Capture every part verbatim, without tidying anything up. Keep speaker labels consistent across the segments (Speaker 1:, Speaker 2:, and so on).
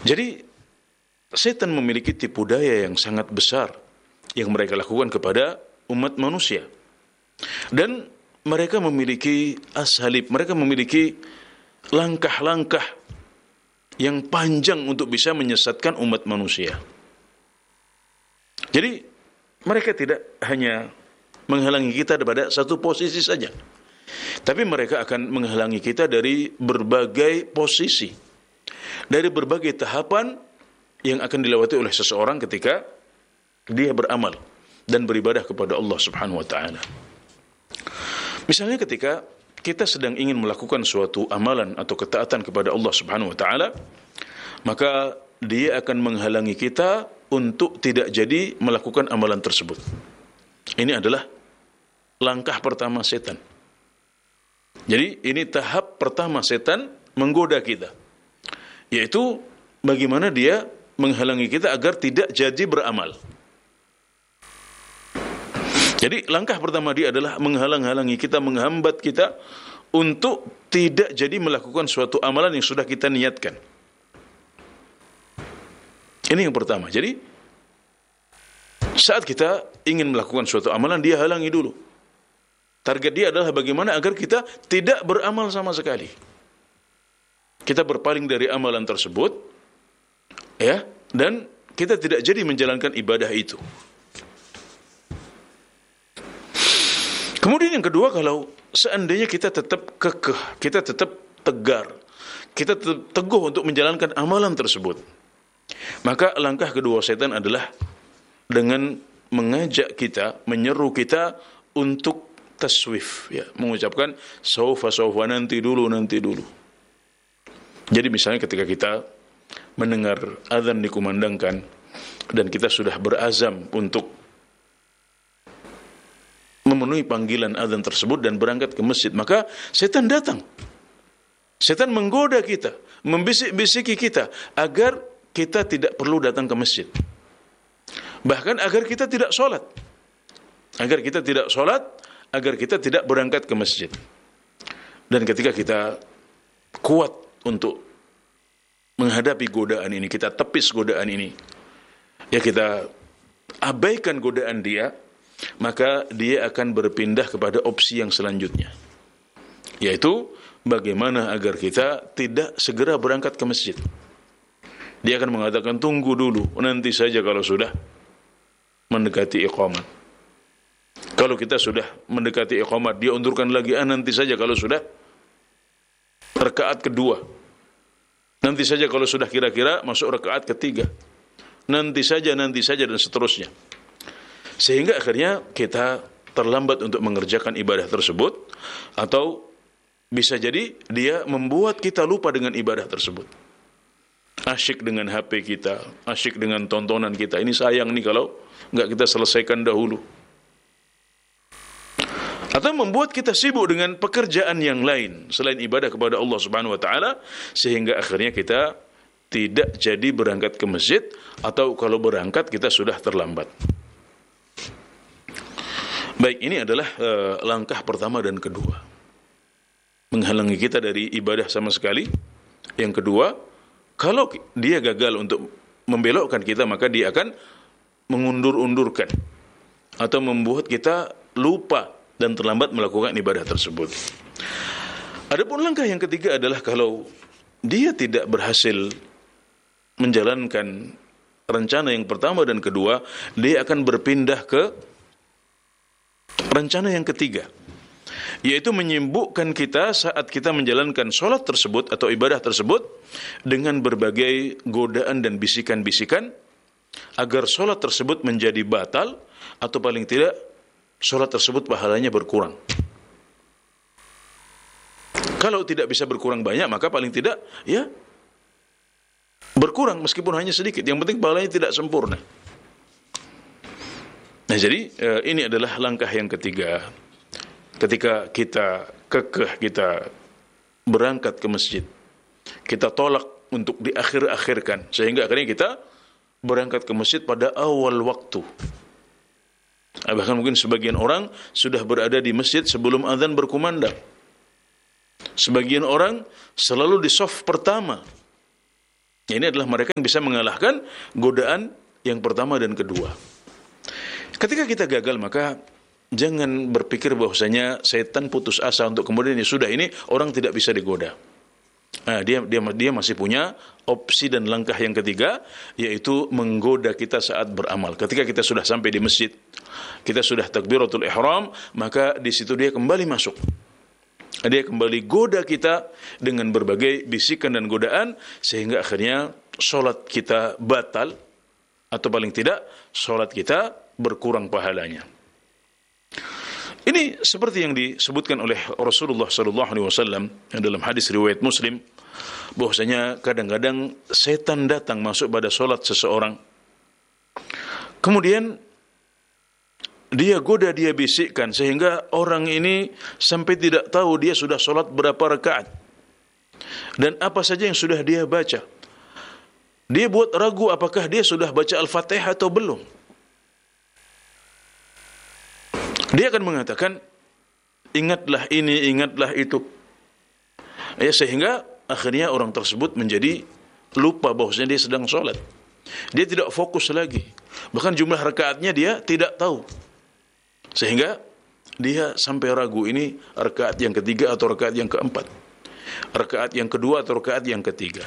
Speaker 1: Jadi setan memiliki tipu daya yang sangat besar yang mereka lakukan kepada umat manusia. Dan mereka memiliki asalib, mereka memiliki langkah-langkah yang panjang untuk bisa menyesatkan umat manusia. Jadi mereka tidak hanya menghalangi kita pada satu posisi saja, tapi mereka akan menghalangi kita dari berbagai posisi, dari berbagai tahapan yang akan dilewati oleh seseorang ketika dia beramal dan beribadah kepada Allah Subhanahu wa taala. Misalnya ketika kita sedang ingin melakukan suatu amalan atau ketaatan kepada Allah Subhanahu wa taala, maka dia akan menghalangi kita untuk tidak jadi melakukan amalan tersebut. Ini adalah langkah pertama setan. Jadi ini tahap pertama setan menggoda kita, yaitu bagaimana dia menghalangi kita agar tidak jadi beramal. Jadi langkah pertama dia adalah menghalang-halangi kita, menghambat kita untuk tidak jadi melakukan suatu amalan yang sudah kita niatkan. Ini yang pertama. Jadi saat kita ingin melakukan suatu amalan, dia halangi dulu. Target dia adalah bagaimana agar kita tidak beramal sama sekali. Kita berpaling dari amalan tersebut, ya, dan kita tidak jadi menjalankan ibadah itu. Kemudian yang kedua, kalau seandainya kita tetap kekeh, kita tetap tegar, kita tetap teguh untuk menjalankan amalan tersebut, maka langkah kedua setan adalah dengan mengajak kita, menyeru kita untuk taswif, ya, mengucapkan saufa saufa, nanti dulu, nanti dulu. Jadi misalnya ketika kita mendengar azan dikumandangkan dan kita sudah berazam untuk memenuhi panggilan azan tersebut dan berangkat ke masjid, maka setan datang. Setan menggoda kita, membisik-bisiki kita agar kita tidak perlu datang ke masjid. Bahkan agar kita tidak sholat. Agar kita tidak sholat, agar kita tidak berangkat ke masjid. Dan ketika kita kuat untuk menghadapi godaan ini, kita tepis godaan ini, ya kita abaikan godaan dia, maka dia akan berpindah kepada opsi yang selanjutnya, yaitu bagaimana agar kita tidak segera berangkat ke masjid. Dia akan mengatakan tunggu dulu, nanti saja kalau sudah mendekati iqamat. Kalau kita sudah mendekati iqamat, dia undurkan lagi, ah nanti saja kalau sudah rakaat kedua, nanti saja kalau sudah kira-kira masuk rakaat ketiga, nanti saja, nanti saja, dan seterusnya. Sehingga akhirnya kita terlambat untuk mengerjakan ibadah tersebut, atau bisa jadi dia membuat kita lupa dengan ibadah tersebut. Asyik dengan H P kita, asyik dengan tontonan kita. Ini sayang nih kalau nggak kita selesaikan dahulu. Atau membuat kita sibuk dengan pekerjaan yang lain selain ibadah kepada Allah Subhanahu wa taala, sehingga akhirnya kita tidak jadi berangkat ke masjid, atau kalau berangkat kita sudah terlambat. Baik, ini adalah uh, langkah pertama dan kedua, menghalangi kita dari ibadah sama sekali. Yang kedua, kalau dia gagal untuk membelokkan kita, maka dia akan mengundur-undurkan atau membuat kita lupa dan terlambat melakukan ibadah tersebut. Adapun langkah yang ketiga adalah kalau dia tidak berhasil menjalankan rencana yang pertama dan kedua, dia akan berpindah ke rencana yang ketiga, yaitu menyibukkan kita saat kita menjalankan sholat tersebut atau ibadah tersebut dengan berbagai godaan dan bisikan-bisikan agar sholat tersebut menjadi batal, atau paling tidak sholat tersebut pahalanya berkurang. Kalau tidak bisa berkurang banyak, maka paling tidak ya berkurang meskipun hanya sedikit. Yang penting pahalanya tidak sempurna. Nah, jadi eh, ini adalah langkah yang ketiga. Ketika kita kekeh, kita berangkat ke masjid, kita tolak untuk diakhir-akhirkan, sehingga akhirnya kita berangkat ke masjid pada awal waktu. Bahkan mungkin sebagian orang sudah berada di masjid sebelum azan berkumandang. Sebagian orang selalu di saf pertama, Ini adalah mereka yang bisa mengalahkan godaan yang pertama dan kedua. Ketika kita gagal, maka jangan berpikir bahwasanya setan putus asa untuk kemudian ya sudah, ini orang tidak bisa digoda. Nah, dia dia dia masih punya opsi dan langkah yang ketiga, yaitu menggoda kita saat beramal. Ketika kita sudah sampai di masjid, kita sudah takbiratul ihram, maka di situ dia kembali masuk. Dia kembali goda kita dengan berbagai bisikan dan godaan, sehingga akhirnya solat kita batal, atau paling tidak solat kita berkurang pahalanya. Ini seperti yang disebutkan oleh Rasulullah sallallahu alaihi wasallam dalam hadis riwayat Muslim, bahwasanya kadang-kadang setan datang masuk pada solat seseorang, kemudian dia goda, dia bisikkan, sehingga orang ini sampai tidak tahu dia sudah solat berapa rakaat dan apa saja yang sudah dia baca. Dia buat ragu apakah dia sudah baca Al-Fatihah atau belum. Dia akan mengatakan, ingatlah ini, ingatlah itu. Ya, sehingga akhirnya orang tersebut menjadi lupa bahwasanya dia sedang sholat. Dia tidak fokus lagi. Bahkan jumlah rakaatnya dia tidak tahu. Sehingga dia sampai ragu, ini rakaat yang ketiga atau rakaat yang keempat, rakaat yang kedua atau rakaat yang ketiga.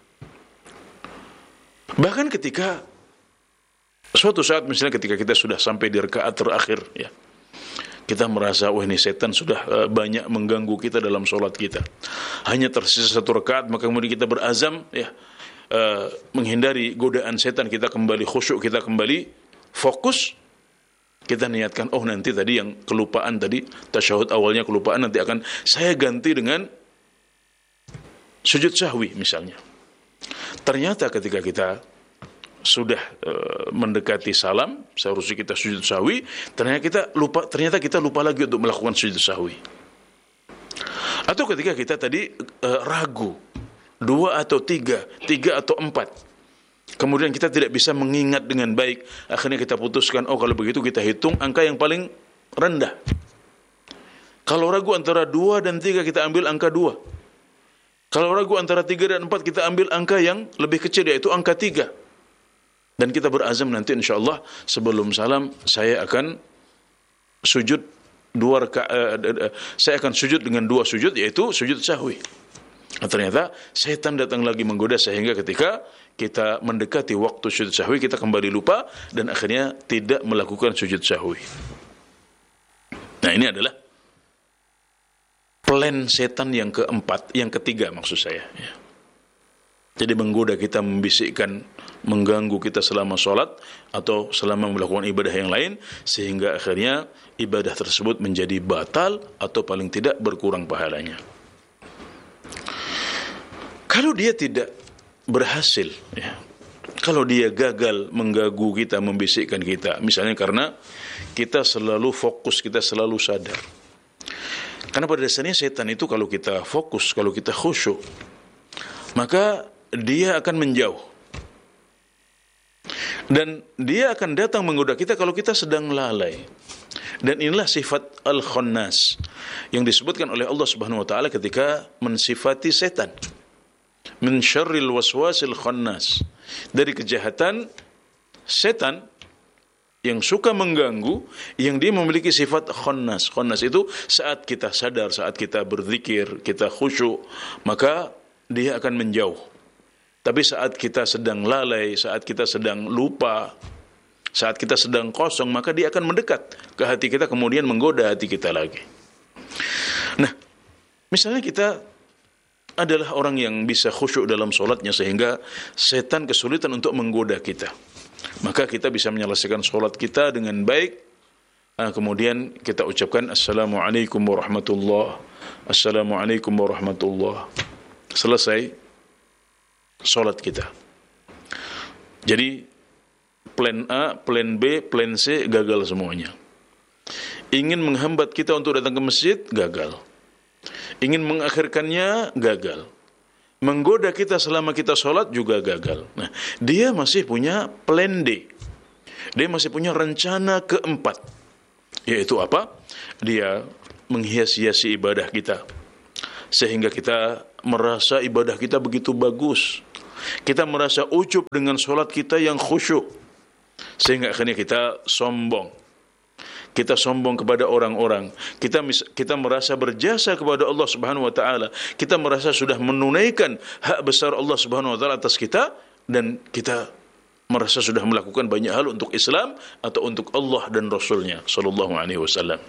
Speaker 1: Bahkan ketika suatu saat, misalnya ketika kita sudah sampai di rakaat terakhir, ya, kita merasa, wah ini setan sudah uh, banyak mengganggu kita dalam sholat kita. Hanya tersisa satu rakaat, maka kemudian kita berazam, ya, uh, menghindari godaan setan. Kita kembali khusyuk, kita kembali fokus. Kita niatkan, oh nanti tadi yang kelupaan tadi, tasyahud awalnya kelupaan, nanti akan saya ganti dengan sujud sahwi misalnya. Ternyata ketika kita sudah e, mendekati salam, seharusnya kita sujud sahwi, ternyata kita lupa, ternyata kita lupa lagi untuk melakukan sujud sahwi. Atau ketika kita tadi e, ragu, dua atau tiga, tiga atau empat, kemudian kita tidak bisa mengingat dengan baik, akhirnya kita putuskan, oh kalau begitu kita hitung angka yang paling rendah. Kalau ragu antara dua dan tiga, kita ambil angka dua. Kalau ragu antara tiga dan empat, kita ambil angka yang lebih kecil, yaitu angka tiga. Dan kita berazam nanti insya Allah sebelum salam saya akan sujud dua raka, uh, uh, saya akan sujud dengan dua sujud, yaitu sujud sahwi. Nah, ternyata setan datang lagi menggoda, sehingga ketika kita mendekati waktu sujud sahwi, kita kembali lupa dan akhirnya tidak melakukan sujud sahwi. Nah, ini adalah plan setan yang keempat, yang ketiga maksud saya, ya. Jadi menggoda kita, membisikkan, mengganggu kita selama sholat atau selama melakukan ibadah yang lain, sehingga akhirnya ibadah tersebut menjadi batal atau paling tidak berkurang pahalanya. Kalau dia tidak berhasil, ya, kalau dia gagal mengganggu kita, membisikkan kita, misalnya karena kita selalu fokus, kita selalu sadar. Karena pada dasarnya setan itu kalau kita fokus, kalau kita khusyuk, maka dia akan menjauh. Dan dia akan datang menggoda kita kalau kita sedang lalai. Dan inilah sifat al-khannas yang disebutkan oleh Allah Subhanahu wa taala ketika mensifati setan. Min syarril waswasil khannas. Dari kejahatan setan yang suka mengganggu, yang dia memiliki sifat khannas. Khannas itu saat kita sadar, saat kita berzikir, kita khusyuk, maka dia akan menjauh. Tapi saat kita sedang lalai, saat kita sedang lupa, saat kita sedang kosong, maka dia akan mendekat ke hati kita, kemudian menggoda hati kita lagi. Nah, misalnya kita adalah orang yang bisa khusyuk dalam sholatnya, sehingga setan kesulitan untuk menggoda kita. Maka kita bisa menyelesaikan sholat kita dengan baik. Nah, kemudian kita ucapkan Assalamualaikum warahmatullahi wabarakatuh. Assalamualaikum warahmatullahi wabarakatuh. Selesai sholat kita. Jadi plan A, plan B, plan C gagal semuanya. Ingin menghambat kita untuk datang ke masjid, gagal. Ingin mengakhirkannya, gagal. Menggoda kita selama kita sholat juga gagal. Nah, dia masih punya plan D. Dia masih punya rencana keempat. Yaitu apa? Dia menghias-hiasi ibadah kita, sehingga kita merasa ibadah kita begitu bagus. Kita merasa ujub dengan solat kita yang khusyuk, sehingga akhirnya kita sombong. Kita sombong kepada orang-orang. Kita kita merasa berjasa kepada Allah Subhanahu wa taala. Kita merasa sudah menunaikan hak besar Allah Subhanahu wa taala atas kita, dan kita merasa sudah melakukan banyak hal untuk Islam atau untuk Allah dan Rasulnya sallallahu alaihi wasallam.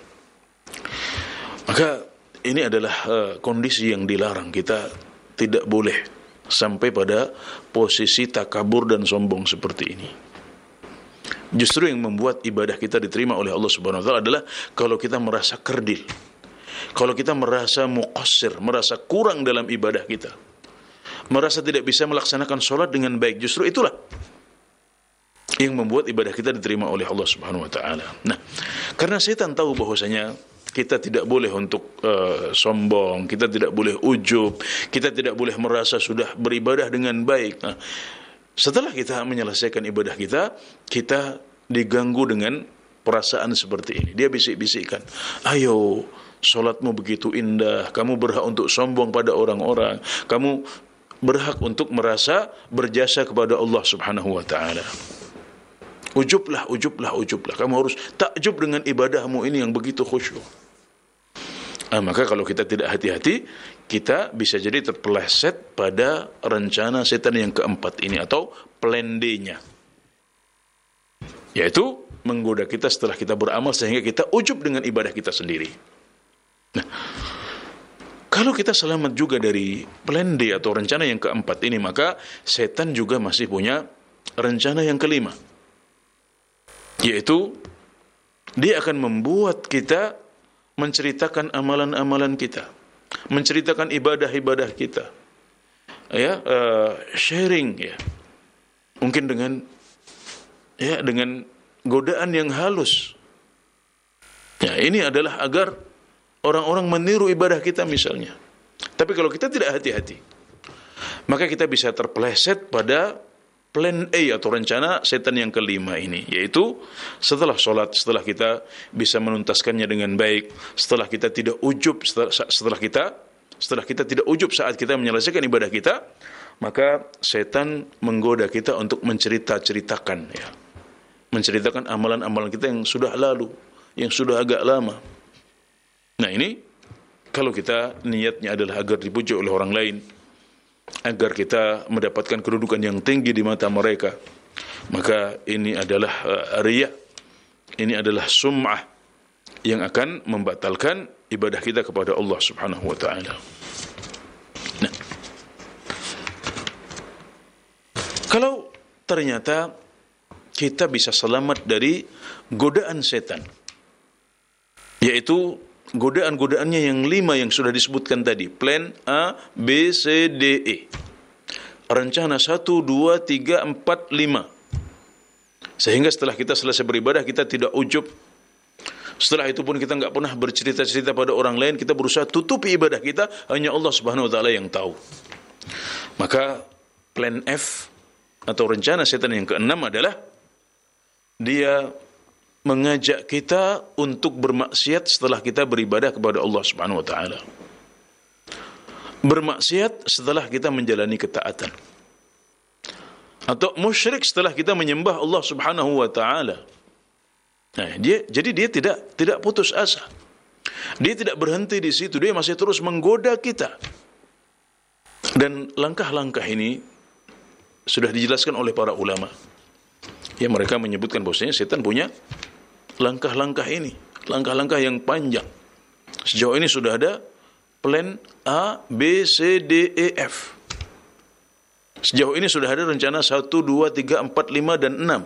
Speaker 1: Maka ini adalah uh, kondisi yang dilarang. Kita tidak boleh sampai pada posisi takabur dan sombong seperti ini. Justru yang membuat ibadah kita diterima oleh Allah Subhanahu wa taala adalah kalau kita merasa kerdil, kalau kita merasa muqassir, merasa kurang dalam ibadah kita, merasa tidak bisa melaksanakan sholat dengan baik. Justru itulah yang membuat ibadah kita diterima oleh Allah Subhanahu wa taala. Nah, karena setan tahu bahwasanya kita tidak boleh untuk uh, sombong, kita tidak boleh ujub, kita tidak boleh merasa sudah beribadah dengan baik. Nah, setelah kita menyelesaikan ibadah kita, kita diganggu dengan perasaan seperti ini. Dia bisik-bisikkan, ayo, solatmu begitu indah, kamu berhak untuk sombong pada orang-orang, kamu berhak untuk merasa berjasa kepada Allah Subhanahu wa taala. Ujublah, ujublah, ujublah. Kamu harus takjub dengan ibadahmu ini yang begitu khusyuk. Nah, maka kalau kita tidak hati-hati, kita bisa jadi terpeleset pada rencana setan yang keempat ini, atau plan D-nya, yaitu menggoda kita setelah kita beramal sehingga kita ujub dengan ibadah kita sendiri. Nah, kalau kita selamat juga dari plan D atau rencana yang keempat ini, maka setan juga masih punya rencana yang kelima, yaitu dia akan membuat kita menceritakan amalan-amalan kita, menceritakan ibadah-ibadah kita, ya, uh, sharing, ya, mungkin dengan, ya, dengan godaan yang halus. Ya, ini adalah agar orang-orang meniru ibadah kita misalnya. Tapi kalau kita tidak hati-hati, maka kita bisa terpeleset pada plan A atau rencana setan yang kelima ini, yaitu setelah sholat, setelah kita bisa menuntaskannya dengan baik, setelah kita tidak ujub, setelah, setelah kita setelah kita tidak ujub saat kita menyelesaikan ibadah kita, maka setan menggoda kita untuk mencerita-ceritakan, ya, menceritakan amalan-amalan kita yang sudah lalu, yang sudah agak lama. Nah, ini kalau kita niatnya adalah agar dipuji oleh orang lain, agar kita mendapatkan kedudukan yang tinggi di mata mereka, maka ini adalah uh, riya, ini adalah sum'ah yang akan membatalkan ibadah kita kepada Allah Subhanahu wa taala. Nah, kalau ternyata kita bisa selamat dari godaan setan, yaitu godaan-godaannya yang lima yang sudah disebutkan tadi, plan A, B, C, D, E, rencana satu, dua, tiga, empat, lima, sehingga setelah kita selesai beribadah kita tidak ujub, setelah itu pun kita enggak pernah bercerita-cerita pada orang lain, kita berusaha tutupi ibadah kita, hanya Allah Subhanahu wa taala yang tahu. Maka plan F atau rencana setan yang keenam adalah dia mengajak kita untuk bermaksiat setelah kita beribadah kepada Allah Subhanahu wa taala. Bermaksiat setelah kita menjalani ketaatan. Atau musyrik setelah kita menyembah Allah Subhanahu wa taala. Nah, dia jadi dia tidak tidak putus asa. Dia tidak berhenti di situ, dia masih terus menggoda kita. Dan langkah-langkah ini sudah dijelaskan oleh para ulama. Ya, mereka menyebutkan bahwasanya setan punya langkah-langkah ini, langkah-langkah yang panjang. Sejauh ini sudah ada plan A, B, C, D, E, F. Sejauh ini sudah ada rencana satu, dua, tiga, empat, lima, dan enam.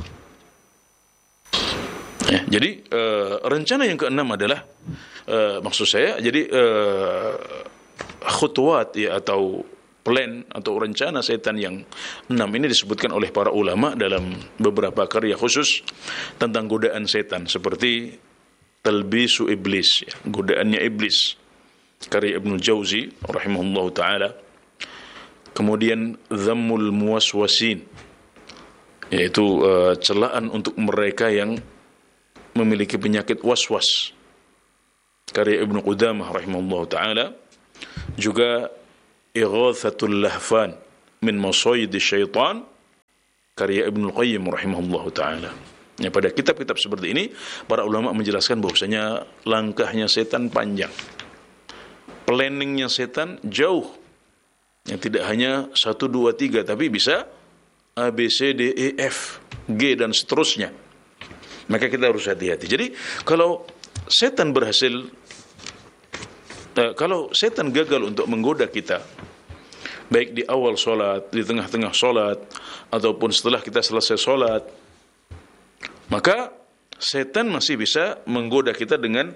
Speaker 1: Ya, jadi uh, rencana yang keenam adalah, uh, maksud saya, jadi uh, khutwat, ya, atau plan atau rencana setan yang enam ini disebutkan oleh para ulama dalam beberapa karya khusus tentang godaan setan, seperti Talbisu Iblis, ya, godaannya iblis, karya Ibnu Jauzi rahimahullahu taala. Kemudian Dhammul Muwaswasin, yaitu uh, celaan untuk mereka yang memiliki penyakit waswas, karya Ibnu Qudamah rahimahullahu taala. Juga Ighathatul Lahfan, min masyayidi syaitan, karya Ibnu Qayyim rahimahullahu taala. Ya, pada kitab-kitab seperti ini para ulama menjelaskan bahwasanya langkahnya setan panjang. Planningnya setan jauh. Yang tidak hanya satu dua tiga tapi bisa A B C D E F G dan seterusnya. Maka kita harus hati-hati. Jadi kalau setan berhasil eh, kalau setan gagal untuk menggoda kita, baik di awal sholat, di tengah-tengah sholat, ataupun setelah kita selesai sholat, maka setan masih bisa menggoda kita dengan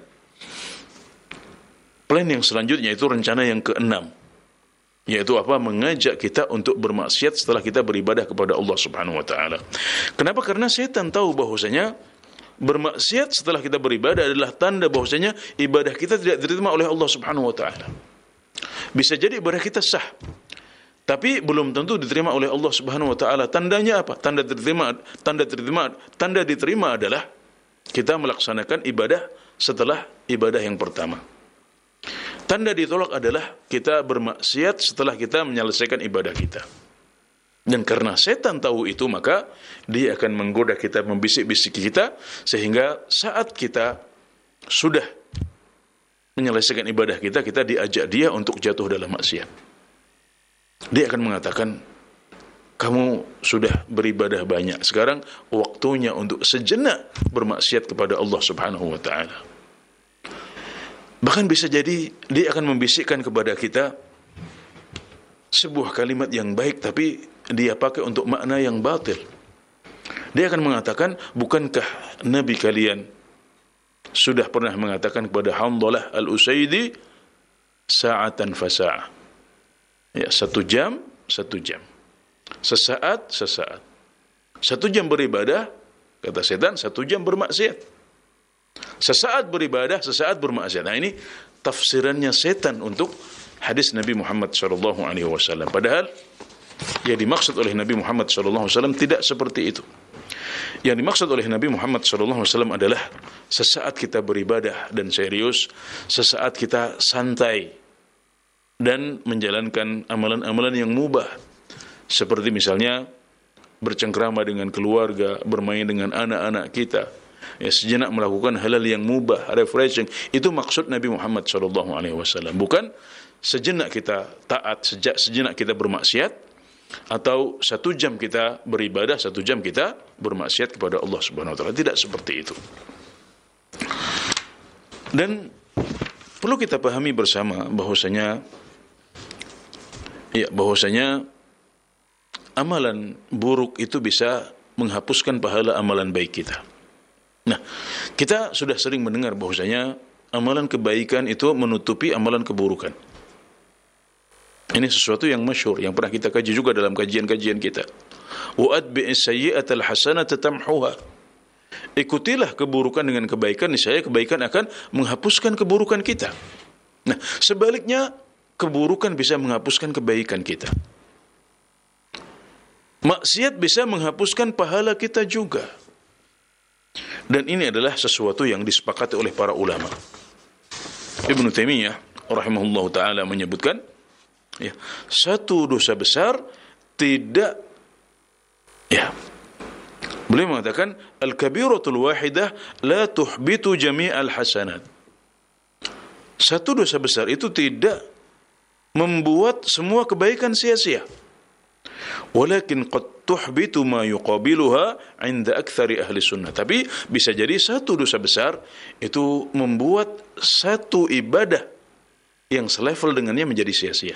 Speaker 1: plan yang selanjutnya, yaitu rencana yang keenam, yaitu apa? Mengajak kita untuk bermaksiat setelah kita beribadah kepada Allah Subhanahu wa taala. Kenapa? Karena setan tahu bahwasanya bermaksiat setelah kita beribadah adalah tanda bahwasanya ibadah kita tidak diterima oleh Allah Subhanahu wa taala. Bisa jadi ibadah kita sah, tapi belum tentu diterima oleh Allah Subhanahu wa taala. Tandanya apa? Tanda diterima, tanda diterima, tanda diterima adalah kita melaksanakan ibadah setelah ibadah yang pertama. Tanda ditolak adalah kita bermaksiat setelah kita menyelesaikan ibadah kita. Dan karena setan tahu itu, maka dia akan menggoda kita, membisik-bisiki kita, sehingga saat kita sudah menyelesaikan ibadah kita, kita diajak dia untuk jatuh dalam maksiat. Dia akan mengatakan, kamu sudah beribadah banyak, sekarang waktunya untuk sejenak bermaksiat kepada Allah Subhanahu wa taala. Bahkan bisa jadi dia akan membisikkan kepada kita sebuah kalimat yang baik, tapi dia pakai untuk makna yang batil. Dia akan mengatakan, bukankah Nabi kalian sudah pernah mengatakan kepada Hanzalah al-Usaidi, sa'atan fasa'ah, ya, satu jam, satu jam, sesaat, sesaat, satu jam beribadah, kata setan, satu jam bermaksiat. Sesaat beribadah, sesaat bermaksiat. Nah, ini tafsirannya setan untuk hadis Nabi Muhammad shallallahu alaihi wasallam. Padahal yang dimaksud oleh Nabi Muhammad shallallahu alaihi wasallam tidak seperti itu. Yang dimaksud oleh Nabi Muhammad shallallahu alaihi wasallam adalah sesaat kita beribadah dan serius, sesaat kita santai dan menjalankan amalan-amalan yang mubah, seperti misalnya bercengkrama dengan keluarga, bermain dengan anak-anak kita, ya, sejenak melakukan hal-hal yang mubah, refreshing. Itu maksud Nabi Muhammad shallallahu alaihi wasallam. Bukan sejenak kita taat, sejak sejenak kita bermaksiat, atau satu jam kita beribadah, satu jam kita bermaksiat kepada Allah Subhanahu wa taala. Tidak seperti itu. Dan perlu kita pahami bersama bahwasanya ya bahwasanya amalan buruk itu bisa menghapuskan pahala amalan baik kita. Nah, kita sudah sering mendengar bahwasanya amalan kebaikan itu menutupi amalan keburukan. Ini sesuatu yang masyhur, yang pernah kita kaji juga dalam kajian-kajian kita. Wa atbi'is sayyi'atal hasanata tamhuha. Ikutilah keburukan dengan kebaikan, niscaya kebaikan akan menghapuskan keburukan kita. Nah, sebaliknya keburukan bisa menghapuskan kebaikan kita. Maksiat bisa menghapuskan pahala kita juga. Dan ini adalah sesuatu yang disepakati oleh para ulama. Ibnu Taimiyah rahimahullahu taala menyebutkan, ya, satu dosa besar tidak, ya, beliau mengatakan al-kabiratul wahidah la tuhbitu jami'al hasanat. Satu dosa besar itu tidak membuat semua kebaikan sia-sia. Walakin qad tuhbitu ma yuqabiluha 'inda aktsari ahli sunnah. Tapi bisa jadi satu dosa besar itu membuat satu ibadah yang selevel dengannya menjadi sia-sia.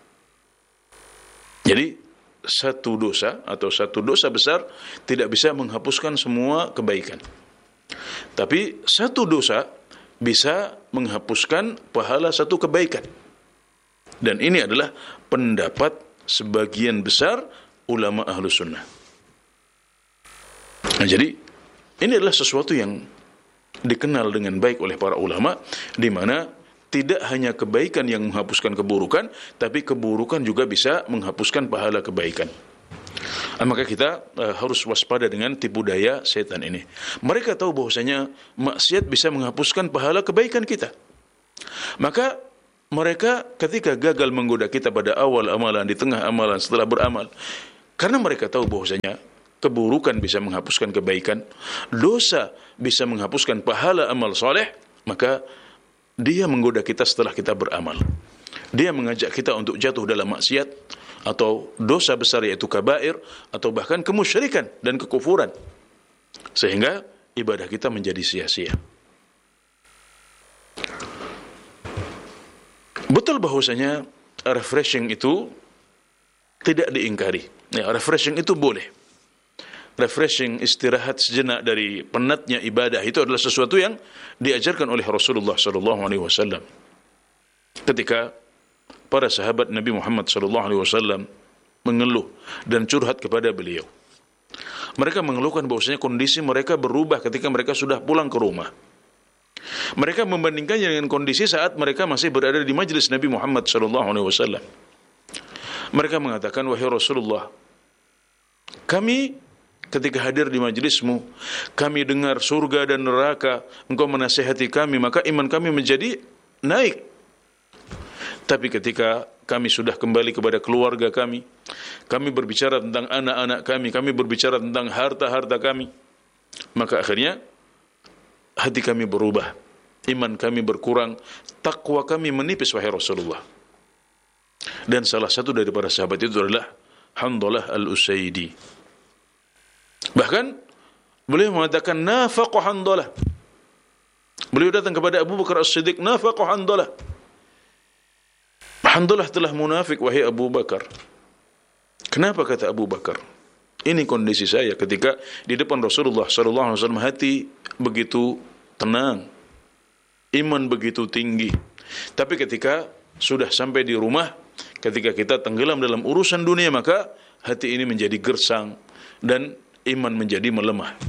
Speaker 1: Jadi satu dosa atau satu dosa besar tidak bisa menghapuskan semua kebaikan. Tapi satu dosa bisa menghapuskan pahala satu kebaikan. Dan ini adalah pendapat sebagian besar ulama ahlu sunnah. Nah, jadi ini adalah sesuatu yang dikenal dengan baik oleh para ulama, di mana tidak hanya kebaikan yang menghapuskan keburukan, tapi keburukan juga bisa menghapuskan pahala kebaikan. Nah, maka kita uh, harus waspada dengan tipu daya setan ini. Mereka tahu bahwasanya maksiat bisa menghapuskan pahala kebaikan kita. Maka mereka ketika gagal menggoda kita pada awal amalan, di tengah amalan, setelah beramal, karena mereka tahu bahwasanya keburukan bisa menghapuskan kebaikan, dosa bisa menghapuskan pahala amal soleh, maka dia menggoda kita setelah kita beramal. Dia mengajak kita untuk jatuh dalam maksiat atau dosa besar, yaitu kabair, atau bahkan kemusyrikan dan kekufuran, sehingga ibadah kita menjadi sia-sia. Betul bahwasanya refreshing itu tidak diingkari. Ya, refreshing itu boleh. Refreshing, istirahat sejenak dari penatnya ibadah, itu adalah sesuatu yang diajarkan oleh Rasulullah sallallahu alaihi wasallam. Ketika para sahabat Nabi Muhammad sallallahu alaihi wasallam mengeluh dan curhat kepada beliau, mereka mengeluhkan bahwasanya kondisi mereka berubah ketika mereka sudah pulang ke rumah. Mereka membandingkannya dengan kondisi saat mereka masih berada di majlis Nabi Muhammad sallallahu alaihi wasallam. Mereka mengatakan, wahai Rasulullah, kami ketika hadir di majlismu, kami dengar surga dan neraka, engkau menasihati kami, maka iman kami menjadi naik. Tapi ketika kami sudah kembali kepada keluarga kami, kami berbicara tentang anak-anak kami, kami berbicara tentang harta-harta kami, maka akhirnya hati kami berubah, iman kami berkurang, takwa kami menipis, wahai Rasulullah. Dan salah satu dari para sahabat itu adalah Handalah al-Usaidi. Bahkan beliau mengatakan, nafaqa Handalah. Beliau datang kepada Abu Bakar As-Siddiq, nafaqa Handalah. Handalah telah munafik, wahai Abu Bakar. Kenapa, kata Abu Bakar? Ini kondisi saya ketika di depan Rasulullah sallallahu alaihi wasallam, hati begitu tenang, iman begitu tinggi. Tapi ketika sudah sampai di rumah, ketika kita tenggelam dalam urusan dunia, maka hati ini menjadi gersang dan iman menjadi melemah.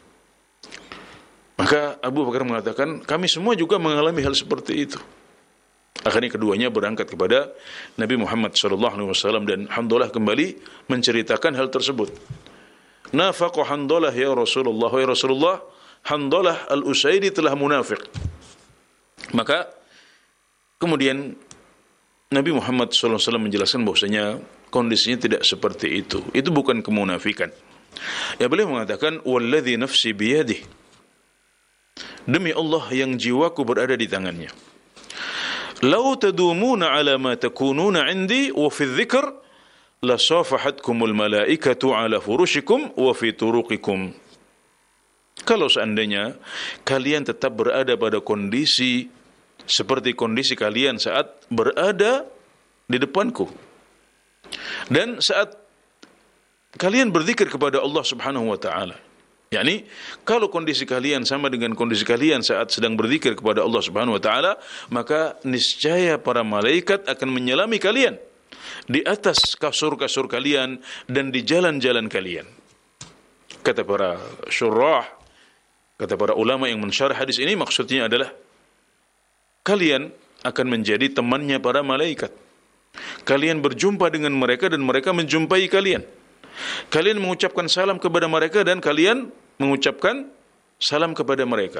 Speaker 1: Maka Abu Bakar mengatakan, kami semua juga mengalami hal seperti itu. Akhirnya keduanya berangkat kepada Nabi Muhammad sallallahu alaihi wasallam, dan Handalah kembali menceritakan hal tersebut. Nafaqa Handalah ya Rasulullah, ya Rasulullah, Handalah al-Usaidi telah munafik. Maka kemudian Nabi Muhammad sallallahu alaihi wasallam menjelaskan bahwasanya kondisinya tidak seperti itu. Itu bukan kemunafikan. Ya, beliau mengatakan, walladzi nafsi biyadihi, demi Allah yang jiwaku berada di tangannya, lau tadumuna ala ma takununa indi wa fi dzikr la safahatkumul malaikatu ala furushikum wa fi turuqikum. Kalau seandainya kalian tetap berada pada kondisi seperti kondisi kalian saat berada di depanku, dan saat kalian berzikir kepada Allah Subhanahu wa taala, yakni kalau kondisi kalian sama dengan kondisi kalian saat sedang berzikir kepada Allah Subhanahu wa taala, maka niscaya para malaikat akan menyelami kalian di atas kasur-kasur kalian dan di jalan-jalan kalian. Kata para syurrah, kata para ulama yang mensyarah hadis ini, maksudnya adalah kalian akan menjadi temannya para malaikat. Kalian berjumpa dengan mereka dan mereka menjumpai kalian. Kalian mengucapkan salam kepada mereka dan kalian mengucapkan salam kepada mereka.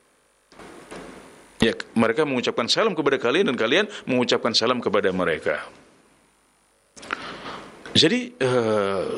Speaker 1: Ya, mereka mengucapkan salam kepada kalian dan kalian mengucapkan salam kepada mereka. Jadi uh,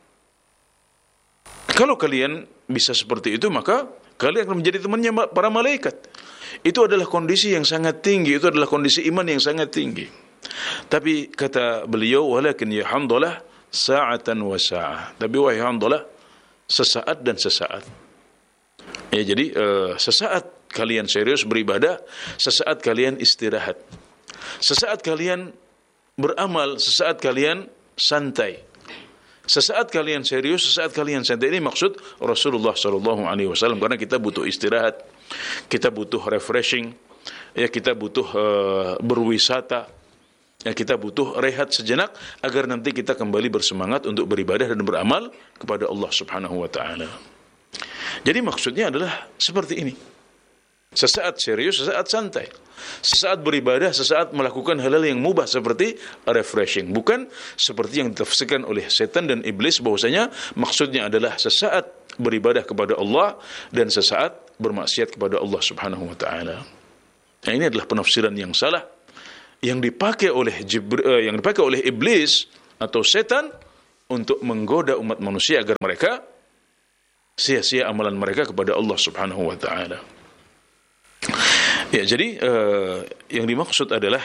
Speaker 1: kalau kalian bisa seperti itu, maka kalian akan menjadi temannya para malaikat. Itu adalah kondisi yang sangat tinggi, itu adalah kondisi iman yang sangat tinggi. Tapi kata beliau, walakin ya Handalah sa'atan wa sa'ah. Tapi wahai Handalah, sesaat dan sesaat. Ya, jadi uh, sesaat kalian serius beribadah, sesaat kalian istirahat, sesaat kalian beramal, sesaat kalian santai, sesaat kalian serius, sesaat kalian santai. Ini maksud Rasulullah sallallahu alaihi wasallam, karena kita butuh istirahat, kita butuh refreshing, ya, kita butuh uh, berwisata, ya, kita butuh rehat sejenak agar nanti kita kembali bersemangat untuk beribadah dan beramal kepada Allah Subhanahu wa taala. Jadi maksudnya adalah seperti ini. Sesaat serius, sesaat santai. Sesaat beribadah, sesaat melakukan hal-hal yang mubah seperti refreshing. Bukan seperti yang ditafsirkan oleh setan dan iblis bahwasanya maksudnya adalah sesaat beribadah kepada Allah dan sesaat bermaksiat kepada Allah Subhanahu wa taala. Nah, ini adalah penafsiran yang salah yang dipakai oleh Jibril, eh, yang dipakai oleh iblis atau setan untuk menggoda umat manusia agar mereka sia-sia amalan mereka kepada Allah Subhanahu wa taala. Ya, jadi eh, yang dimaksud adalah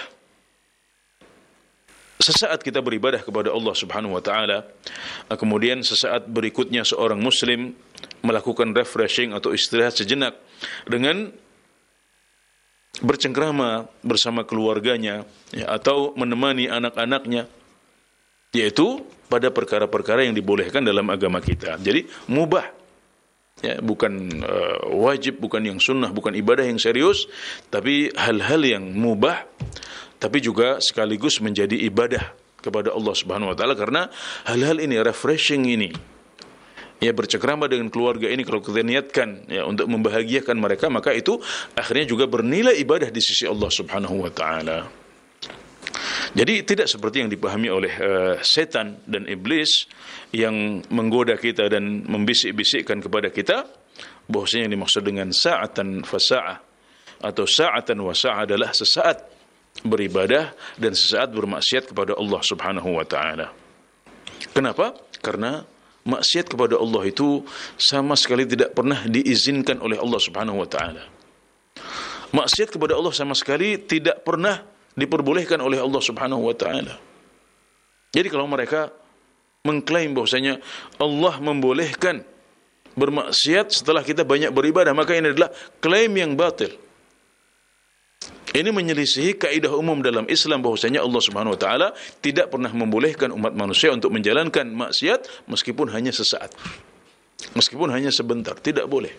Speaker 1: sesaat kita beribadah kepada Allah Subhanahu wa taala, kemudian sesaat berikutnya seorang muslim melakukan refreshing atau istirahat sejenak dengan bercengkrama bersama keluarganya, ya, atau menemani anak-anaknya, yaitu pada perkara-perkara yang dibolehkan dalam agama kita. Jadi mubah, ya, bukan uh, wajib, bukan yang sunnah, bukan ibadah yang serius, tapi hal-hal yang mubah, tapi juga sekaligus menjadi ibadah kepada Allah Subhanahu wa taala, karena hal-hal ini, refreshing ini, ya, bercengkrama dengan keluarga ini, kalau kita niatkan, ya, untuk membahagiakan mereka, maka itu akhirnya juga bernilai ibadah di sisi Allah Subhanahu wa taala. Jadi tidak seperti yang dipahami oleh uh, setan dan iblis yang menggoda kita dan membisik-bisikkan kepada kita bahwasanya yang dimaksud dengan sa'atan fasa'ah atau sa'atan wa sa'ah adalah sesaat beribadah dan sesaat bermaksiat kepada Allah Subhanahu wa taala. Kenapa? Karena maksiat kepada Allah itu sama sekali tidak pernah diizinkan oleh Allah Subhanahu wa taala. Maksiat kepada Allah sama sekali tidak pernah diperbolehkan oleh Allah Subhanahu wa taala. Jadi kalau mereka mengklaim bahwasanya Allah membolehkan bermaksiat setelah kita banyak beribadah, maka ini adalah klaim yang batil. Ini menyelisihi kaidah umum dalam Islam bahwasanya Allah Subhanahu wa taala tidak pernah membolehkan umat manusia untuk menjalankan maksiat meskipun hanya sesaat. Meskipun hanya sebentar, tidak boleh.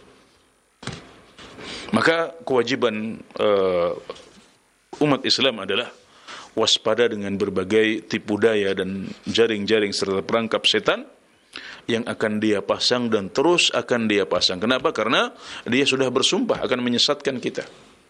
Speaker 1: Maka kewajiban uh, umat Islam adalah waspada dengan berbagai tipu daya dan jaring-jaring serta perangkap setan yang akan dia pasang dan terus akan dia pasang. Kenapa? Karena dia sudah bersumpah akan menyesatkan kita.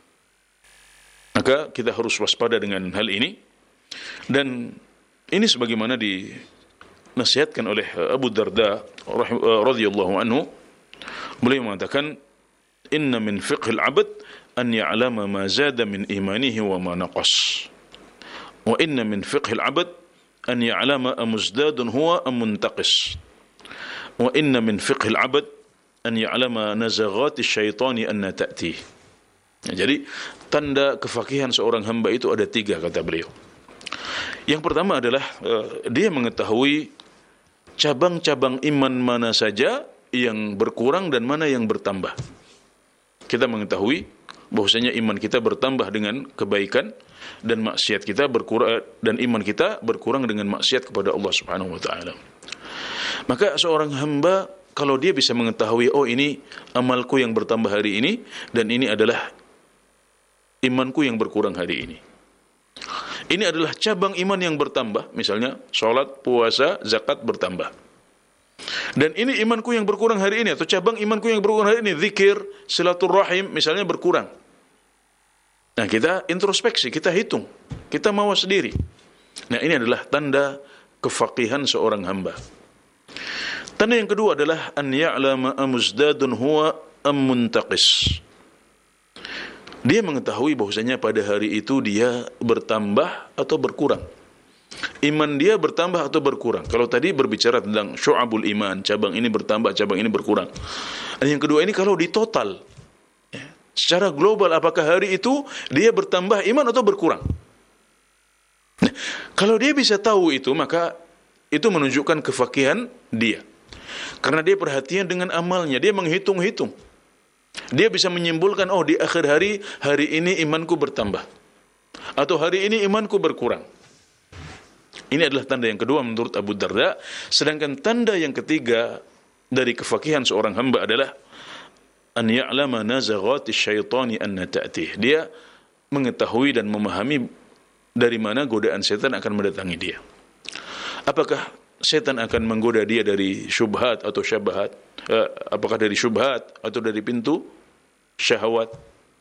Speaker 1: Maka kita harus waspada dengan hal ini. Dan ini sebagaimana dinasihatkan oleh Abu Darda radhiyallahu anhu. Beliau mengatakan, "Inna min fiqhil 'abd an ya'lama ma zada min imanihi wa ma naqas. Wa inna min fiqhil 'abd an ya'lama amuzdadun huwa am muntaqis. Wa inna min fiqhil 'abd an ya'lama nazaghati syaitani anna ta'tih." Nah, jadi tanda kefakihan seorang hamba itu ada tiga, kata beliau. Yang pertama adalah uh, dia mengetahui cabang-cabang iman mana saja yang berkurang dan mana yang bertambah. Kita mengetahui bahwasanya iman kita bertambah dengan kebaikan dan maksiat kita berkurang, dan iman kita berkurang dengan maksiat kepada Allah Subhanahu wa taala. Maka seorang hamba kalau dia bisa mengetahui, oh ini amalku yang bertambah hari ini dan ini adalah imanku yang berkurang hari ini. Ini adalah cabang iman yang bertambah, misalnya sholat, puasa, zakat bertambah. Dan ini imanku yang berkurang hari ini, atau cabang imanku yang berkurang hari ini, zikir, silaturrahim, misalnya berkurang. Nah, kita introspeksi, kita hitung, kita mawas diri. Nah, ini adalah tanda kefaqihan seorang hamba. Tanda yang kedua adalah an ya'lama amuzdadun huwa am muntaqis. Dia mengetahui bahwasanya pada hari itu dia bertambah atau berkurang. Iman dia bertambah atau berkurang. Kalau tadi berbicara tentang syu'abul iman, cabang ini bertambah, cabang ini berkurang. Dan yang kedua ini kalau di total, ya, secara global, apakah hari itu dia bertambah iman atau berkurang? Nah, kalau dia bisa tahu itu, maka itu menunjukkan kefakihan dia. Karena dia perhatian dengan amalnya, dia menghitung-hitung. Dia bisa menyimpulkan, oh di akhir hari, hari ini imanku bertambah. Atau hari ini imanku berkurang. Ini adalah tanda yang kedua menurut Abu Darda. Sedangkan tanda yang ketiga dari kefakihan seorang hamba adalah an ya'lama nazaghati syaitani anna ta'tih. Dia mengetahui dan memahami dari mana godaan setan akan mendatangi dia. Apakah setan akan menggoda dia dari syubhat atau syabahat? Apakah dari syubhat atau dari pintu syahwat?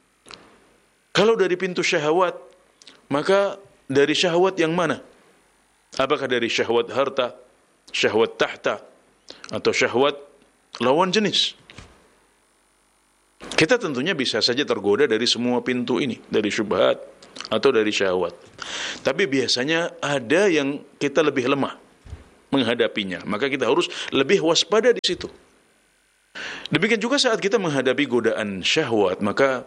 Speaker 1: Kalau dari pintu syahwat, maka dari syahwat yang mana? Apakah dari syahwat harta, syahwat tahta, atau syahwat lawan jenis? Kita tentunya bisa saja tergoda dari semua pintu ini, dari syubhat atau dari syahwat. Tapi biasanya ada yang kita lebih lemah menghadapinya, maka kita harus lebih waspada di situ. Demikian juga saat kita menghadapi godaan syahwat, maka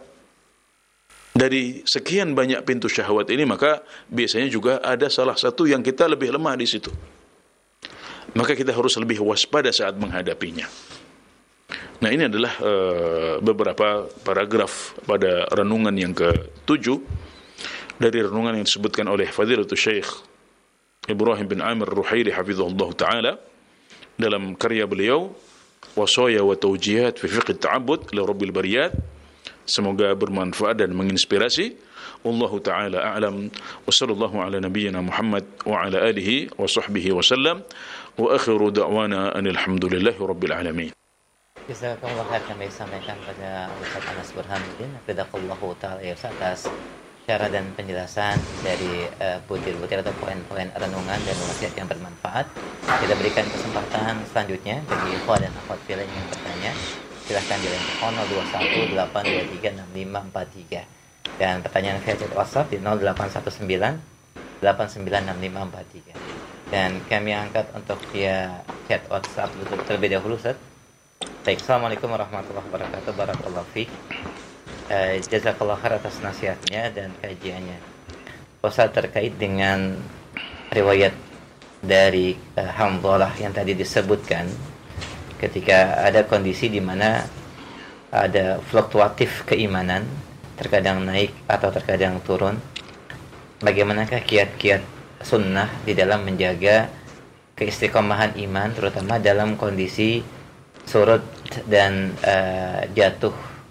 Speaker 1: dari sekian banyak pintu syahwat ini, maka biasanya juga ada salah satu yang kita lebih lemah di situ. Maka kita harus lebih waspada saat menghadapinya. Nah, ini adalah uh, beberapa paragraf pada renungan yang ketujuh dari renungan yang disebutkan oleh Fadilatul Syekh Ibrahim bin Amir Ruhaili hafizahullah ta'ala dalam karya beliau Wasaya wa Tawjihat fi Fiqh Ta'abbud li Rabbil Bariyat. Semoga bermanfaat dan menginspirasi. Wallahu ta'ala a'lam. Wa sallallahu ala nabiyyina Muhammad wa ala alihi wa sahbihi wa sallam. Wa akhiru da'wana anil hamdulillahi rabbil alamin.
Speaker 2: Jazakallah khair, kami sampaikan pada Ustaz Anas Burhanuddin hafizahullahu ta'ala ya Ustaz, atas cara dan penjelasan dari uh, butir-butir atau poin-poin renungan dan wasiat yang bermanfaat. Kita berikan kesempatan selanjutnya bagi ikhwan dan akhwat fillah yang bertanya. Silahkan di line telepon nol dua satu delapan dua tiga enam lima empat tiga dan pertanyaan via chat WhatsApp di nol delapan satu sembilan delapan sembilan enam lima empat tiga. Dan kami angkat untuk via chat WhatsApp terlebih dahulu, Ustaz. Baik, Assalamualaikum warahmatullahi wabarakatuh. Barakallahu fiik. Uh, Jazakallah khair atas nasihatnya dan kajiannya. Ustaz, terkait dengan riwayat dari uh, Hamdalah yang tadi disebutkan, ketika ada kondisi di mana ada fluktuatif keimanan, terkadang naik atau terkadang turun, bagaimanakah kiat-kiat sunnah di dalam menjaga keistiqomahan iman, terutama dalam kondisi surut dan uh, jatuh?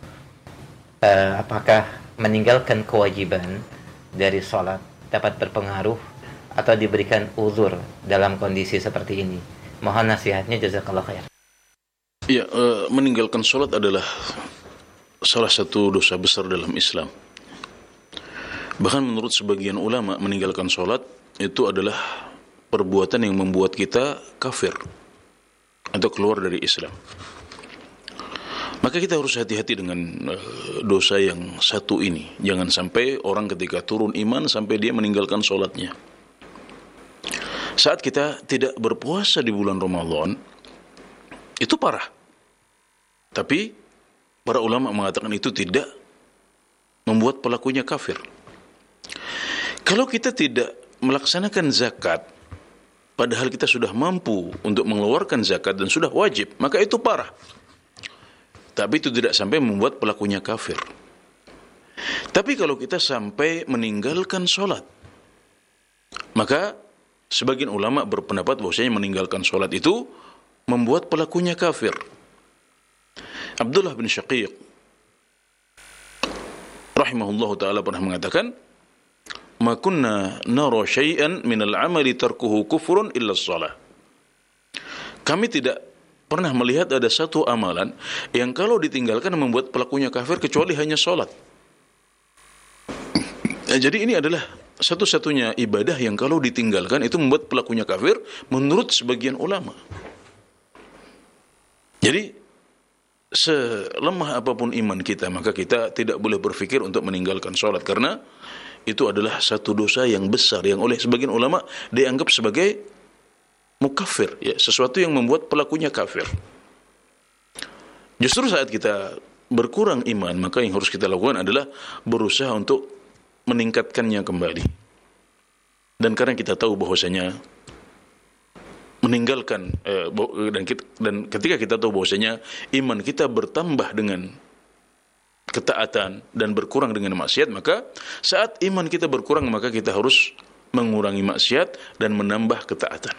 Speaker 2: Uh, apakah meninggalkan kewajiban dari sholat dapat berpengaruh atau diberikan uzur dalam kondisi seperti ini? Mohon nasihatnya, jazakallah khair.
Speaker 1: Ya, uh, meninggalkan sholat adalah salah satu dosa besar dalam Islam. Bahkan menurut sebagian ulama, meninggalkan sholat itu adalah perbuatan yang membuat kita kafir atau keluar dari Islam. Maka kita harus hati-hati dengan uh, dosa yang satu ini. Jangan sampai orang ketika turun iman sampai dia meninggalkan sholatnya. Saat kita tidak berpuasa di bulan Ramadan, itu parah. Tapi para ulama mengatakan itu tidak membuat pelakunya kafir. Kalau kita tidak melaksanakan zakat, padahal kita sudah mampu untuk mengeluarkan zakat dan sudah wajib, maka itu parah. Tapi itu tidak sampai membuat pelakunya kafir. Tapi kalau kita sampai meninggalkan sholat, maka sebagian ulama berpendapat bahwasanya meninggalkan sholat itu membuat pelakunya kafir. Abdullah bin Syaqiq rahimahullahu ta'ala pernah mengatakan, ma kunna nara syai'an minal amali tarkuhu kufrun illa shalah. Kami tidak pernah melihat ada satu amalan yang kalau ditinggalkan membuat pelakunya kafir kecuali hanya sholat. Nah, jadi ini adalah satu-satunya ibadah yang kalau ditinggalkan itu membuat pelakunya kafir menurut sebagian ulama. Jadi selemah apapun iman kita, maka kita tidak boleh berpikir untuk meninggalkan sholat, karena itu adalah satu dosa yang besar yang oleh sebagian ulama dianggap sebagai mukafir, ya, sesuatu yang membuat pelakunya kafir. Justru saat kita berkurang iman, maka yang harus kita lakukan adalah berusaha untuk meningkatkannya kembali. Dan karena kita tahu bahwasanya meninggalkan eh, dan, kita, dan ketika kita tahu bahwasanya iman kita bertambah dengan ketaatan dan berkurang dengan maksiat, maka saat iman kita berkurang, maka kita harus mengurangi maksiat dan menambah ketaatan.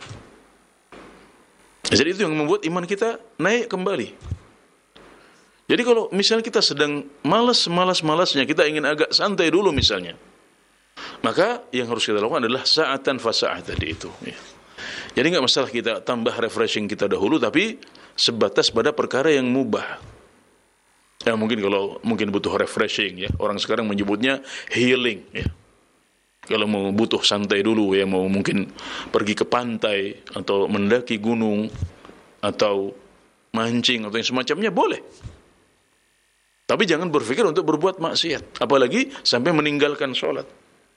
Speaker 1: Jadi itu yang membuat iman kita naik kembali. Jadi kalau misalnya kita sedang malas-malas-malasnya, kita ingin agak santai dulu misalnya, maka yang harus kita lakukan adalah sa'atan fasa'ah tadi itu, ya. Jadi nggak masalah kita tambah refreshing kita dahulu, tapi sebatas pada perkara yang mubah. Ya mungkin kalau mungkin butuh refreshing, ya, orang sekarang menyebutnya healing, ya. Kalau mau butuh santai dulu, ya, mau mungkin pergi ke pantai atau mendaki gunung atau mancing atau yang semacamnya, boleh. Tapi jangan berpikir untuk berbuat maksiat, apalagi sampai meninggalkan sholat.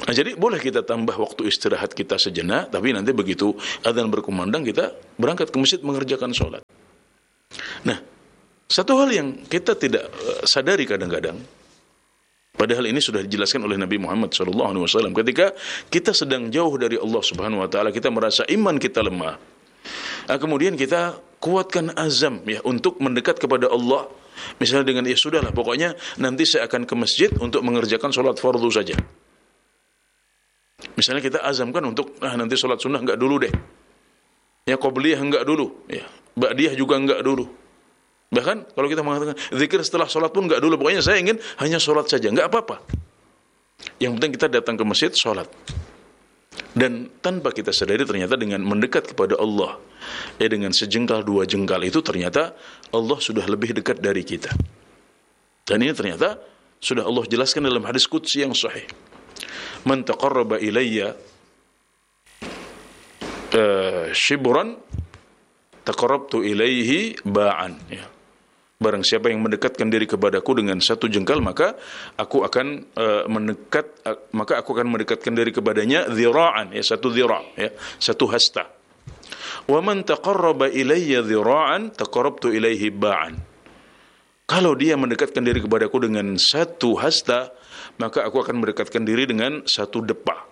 Speaker 1: Nah, jadi boleh kita tambah waktu istirahat kita sejenak, tapi nanti begitu adzan berkumandang kita berangkat ke masjid mengerjakan sholat. Nah, satu hal yang kita tidak uh, sadari kadang-kadang, padahal ini sudah dijelaskan oleh Nabi Muhammad shallallahu alaihi wasallam, ketika kita sedang jauh dari Allah Subhanahu wa taala, kita merasa iman kita lemah. Nah, kemudian kita kuatkan azam ya untuk mendekat kepada Allah. Misalnya dengan ya sudahlah, pokoknya nanti saya akan ke masjid untuk mengerjakan sholat fardu saja. Misalnya kita azamkan untuk ah, nanti sholat sunnah enggak dulu deh. Ya qobliyah enggak dulu, ya ba'diyah juga enggak dulu. Bahkan kalau kita mengatakan zikir setelah sholat pun enggak dulu, pokoknya saya ingin hanya sholat saja, enggak apa-apa. Yang penting kita datang ke masjid sholat. Dan tanpa kita sadari ternyata dengan mendekat kepada Allah, ya dengan sejengkal dua jengkal itu ternyata Allah sudah lebih dekat dari kita. Dan ini ternyata sudah Allah jelaskan dalam hadis qudsi yang sahih. Man taqarraba ilayya uh, shibran taqarrabtu ilaihi ba'an, ya. Barang siapa yang mendekatkan diri kepadaku dengan satu jengkal, maka aku akan uh, mendekat uh, maka aku akan mendekatkan diri kepadanya dhira'an, ya, satu dhira', ya, satu hasta. Wa man taqarraba ilayya dhira'an taqarrabtu ilaihi ba'an. Kalau dia mendekatkan diri kepadaku dengan satu hasta, maka aku akan mendekatkan diri dengan satu depa.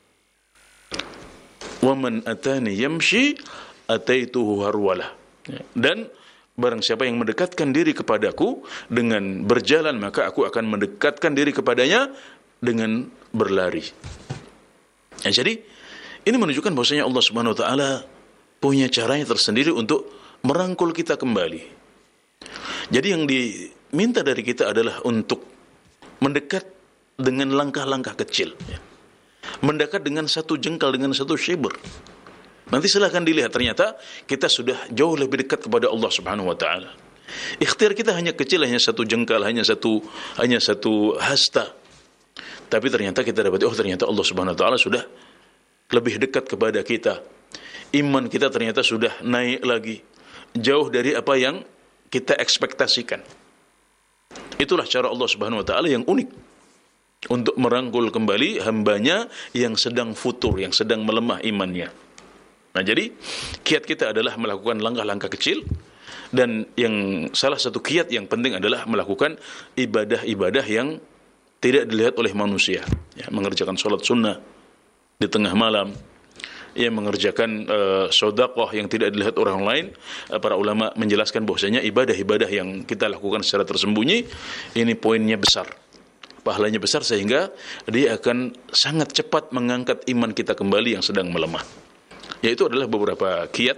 Speaker 1: Wa man atani yamshi ataituhu harwalah. Dan barang siapa yang mendekatkan diri kepadaku dengan berjalan, maka aku akan mendekatkan diri kepadanya dengan berlari. Ya, jadi ini menunjukkan bahwasanya Allah Subhanahu wa taala punya caranya tersendiri untuk merangkul kita kembali. Jadi yang diminta dari kita adalah untuk mendekat dengan langkah-langkah kecil, ya. Mendekat dengan satu jengkal, dengan satu shibr. Nanti silahkan dilihat, ternyata kita sudah jauh lebih dekat kepada Allah Subhanahu wa taala. Ikhtiar kita hanya kecil, hanya satu jengkal, hanya satu hanya satu hasta. Tapi ternyata kita dapat, oh ternyata Allah Subhanahu wa taala sudah lebih dekat kepada kita. Iman kita ternyata sudah naik lagi, jauh dari apa yang kita ekspektasikan. Itulah cara Allah Subhanahu wa taala yang unik untuk merangkul kembali hambanya yang sedang futur, yang sedang melemah imannya. Nah, jadi kiat kita adalah melakukan langkah-langkah kecil, dan yang salah satu kiat yang penting adalah melakukan ibadah-ibadah yang tidak dilihat oleh manusia, ya, mengerjakan sholat sunnah di tengah malam, ya, mengerjakan uh, sedekah yang tidak dilihat orang lain. Uh, para ulama menjelaskan bahwasanya ibadah-ibadah yang kita lakukan secara tersembunyi ini poinnya besar, pahalanya besar, sehingga dia akan sangat cepat mengangkat iman kita kembali yang sedang melemah. Yaitu adalah beberapa kiat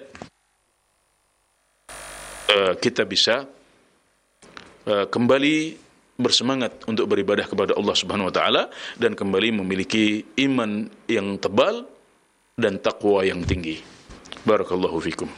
Speaker 1: uh, kita bisa uh, kembali bersemangat untuk beribadah kepada Allah Subhanahu wa taala dan kembali memiliki iman yang tebal dan takwa yang tinggi. Barakallahu fikum.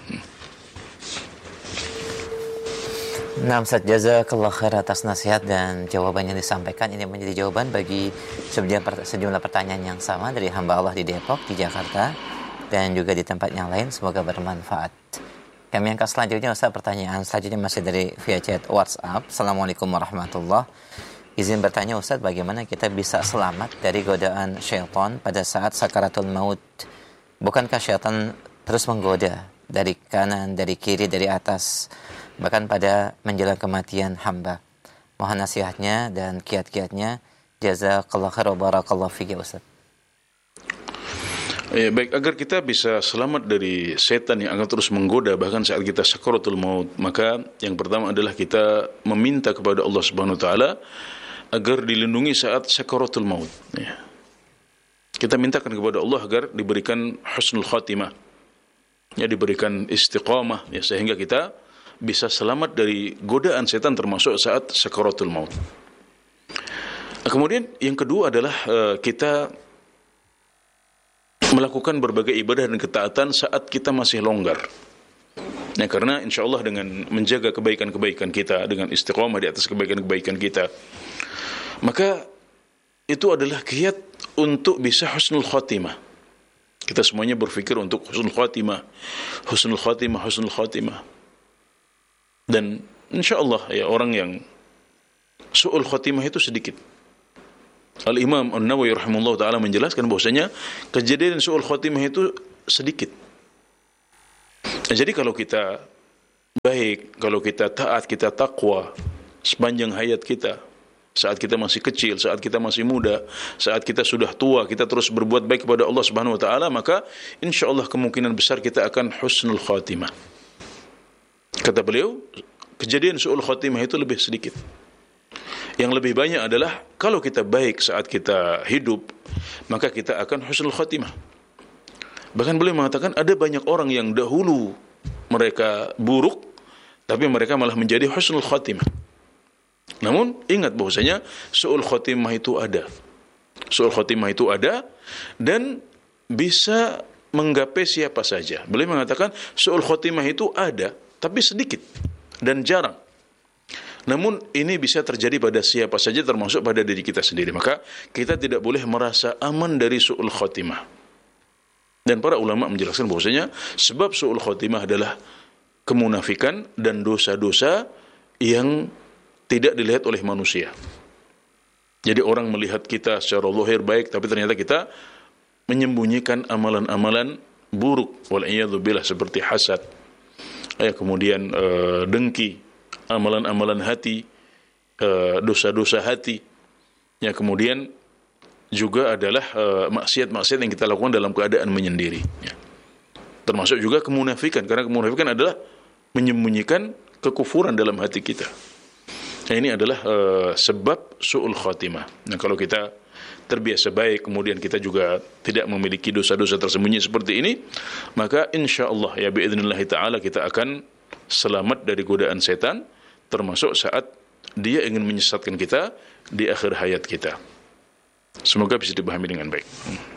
Speaker 2: Nah, Ustaz, jazakallah khair atas nasihat dan jawaban yang disampaikan. Ini menjadi jawaban bagi sejumlah pertanyaan yang sama dari hamba Allah di Depok, di Jakarta, dan juga di tempat yang lain. Semoga bermanfaat. Kami angkat selanjutnya, Ustaz. Pertanyaan selanjutnya masih dari via chat WhatsApp. Assalamualaikum warahmatullahi wabarakatuh. Izin bertanya, Ustaz, bagaimana kita bisa selamat dari godaan syaitan pada saat sakaratul maut? Bukankah syaitan terus menggoda dari kanan, dari kiri, dari atas, bahkan pada menjelang kematian hamba? Mohon nasihatnya dan kiat-kiatnya. Jazakallahu khair wa barakallahu fiik, Ustaz.
Speaker 1: Ya, baik, agar kita bisa selamat dari setan yang akan terus menggoda bahkan saat kita sakaratul maut, maka yang pertama adalah kita meminta kepada Allah Subhanahu wa taala agar dilindungi saat sakaratul maut, ya. Kita mintakan kepada Allah agar diberikan husnul khatimah, ya, diberikan istiqamah, ya, sehingga kita bisa selamat dari godaan setan termasuk saat sakaratul maut. Kemudian yang kedua adalah uh, kita melakukan berbagai ibadah dan ketaatan saat kita masih longgar. Ya, karena insya Allah dengan menjaga kebaikan-kebaikan kita, dengan istiqamah di atas kebaikan-kebaikan kita, maka itu adalah kiat untuk bisa husnul khatimah. Kita semuanya berpikir untuk husnul khatimah, husnul khatimah, husnul khatimah. Dan insya Allah, ya, orang yang su'ul khatimah itu sedikit. Al-Imam An-Nawawi rahimahullah ta'ala menjelaskan bahwasanya kejadian su'ul khotimah itu sedikit. Jadi kalau kita baik, kalau kita taat, kita takwa sepanjang hayat kita, saat kita masih kecil, saat kita masih muda, saat kita sudah tua, kita terus berbuat baik kepada Allah Subhanahu wa taala, maka insyaallah kemungkinan besar kita akan husnul khatimah. Kata beliau, kejadian su'ul khatimah itu lebih sedikit. Yang lebih banyak adalah kalau kita baik saat kita hidup, maka kita akan husnul khatimah. Bahkan beliau mengatakan ada banyak orang yang dahulu mereka buruk, tapi mereka malah menjadi husnul khatimah. Namun ingat bahwasanya su'ul khatimah itu ada. Su'ul khatimah itu ada dan bisa menggapai siapa saja. Beliau mengatakan su'ul khatimah itu ada, tapi sedikit dan jarang. Namun ini bisa terjadi pada siapa saja, termasuk pada diri kita sendiri. Maka kita tidak boleh merasa aman dari su'ul khatimah. Dan para ulama menjelaskan bahwasanya sebab su'ul khatimah adalah kemunafikan dan dosa-dosa yang tidak dilihat oleh manusia. Jadi orang melihat kita secara zahir baik, tapi ternyata kita menyembunyikan amalan-amalan buruk. Wal'iyadzubillah, seperti hasad, ya, kemudian e, dengki, amalan-amalan hati, e, dosa-dosa hati. Ya, kemudian juga adalah e, maksiat-maksiat yang kita lakukan dalam keadaan menyendiri. Ya. Termasuk juga kemunafikan, karena kemunafikan adalah menyembunyikan kekufuran dalam hati kita. Nah, ini adalah uh, sebab su'ul khatimah. Nah, kalau kita terbiasa baik, kemudian kita juga tidak memiliki dosa-dosa tersembunyi seperti ini, maka insyaallah ya biidznillah ta'ala kita akan selamat dari godaan setan, termasuk saat dia ingin menyesatkan kita di akhir hayat kita. Semoga bisa dipahami dengan baik.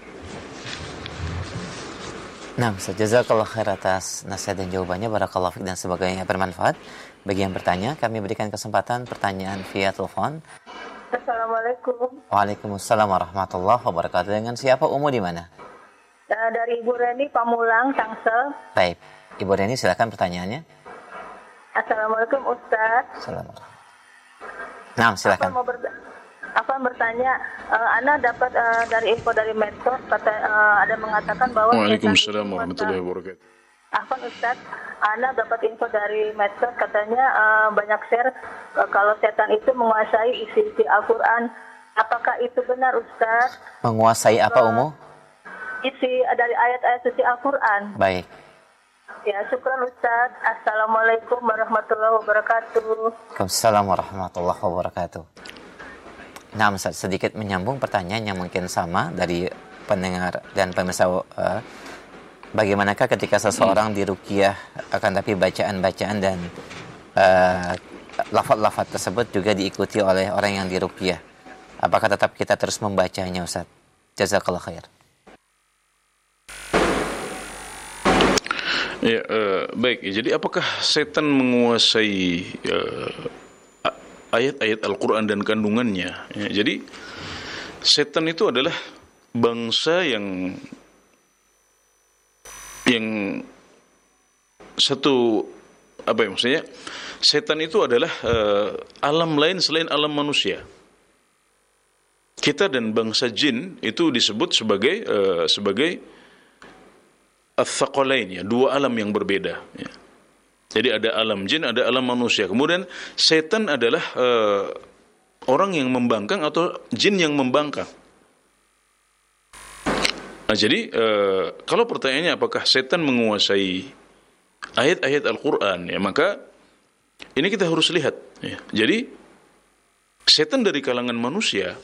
Speaker 2: Nah, jazakallah khair atas nasihat dan jawabannya, barakallahu fiik, dan sebagainya bermanfaat. Bagi yang bertanya, kami berikan kesempatan pertanyaan via telepon.
Speaker 3: Assalamualaikum.
Speaker 2: Waalaikumsalam warahmatullahi wabarakatuh. Dengan siapa, Umu, di mana?
Speaker 3: Uh, dari Ibu Reni Pamulang, Tangsel.
Speaker 2: Baik, Ibu Reni silakan pertanyaannya.
Speaker 3: Assalamualaikum Ustaz.
Speaker 2: Assalamualaikum. Nah, silakan.
Speaker 3: Apa mau ber- apa bertanya, uh, Ana dapat uh, dari info dari medsos, kata uh, ada mengatakan bahwa
Speaker 1: Waalaikumsalam warahmatullahi wabarakatuh.
Speaker 3: Afwan Ustaz, Ana dapat info dari medsos, katanya uh, banyak share uh, kalau setan itu menguasai isi-isi Al-Quran. Apakah itu benar Ustaz?
Speaker 2: Menguasai apa, Umu?
Speaker 3: Isi uh, dari ayat-ayat suci Al-Quran.
Speaker 2: Baik.
Speaker 3: Ya, syukran Ustaz. Assalamualaikum warahmatullahi wabarakatuh.
Speaker 2: Waalaikumsalam warahmatullahi wabarakatuh. Nah, Ustaz, sedikit menyambung pertanyaan yang mungkin sama dari pendengar dan pemirsa. Uh, Bagaimanakah ketika seseorang diruqyah akan tapi bacaan-bacaan dan uh, lafaz-lafaz tersebut juga diikuti oleh orang yang diruqyah? Apakah tetap kita terus membacanya, Ustaz? Jazakallah khair.
Speaker 1: Ya, uh, baik. Jadi apakah setan menguasai uh, ayat-ayat Al-Quran dan kandungannya? Ya, jadi setan itu adalah bangsa yang yang satu, apa ya maksudnya, setan itu adalah uh, alam lain selain alam manusia. Kita dan bangsa jin itu disebut sebagai uh, sebagai ats-tsaqalain, ya, dua alam yang berbeda, ya. Jadi ada alam jin, ada alam manusia. Kemudian setan adalah uh, orang yang membangkang atau jin yang membangkang. Nah, jadi uh, kalau pertanyaannya apakah setan menguasai ayat-ayat Al-Quran, ya, maka ini kita harus lihat, ya. Jadi setan dari kalangan manusia,